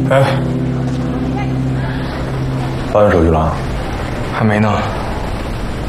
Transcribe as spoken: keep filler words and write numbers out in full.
哎，发完手续了？ 还没呢。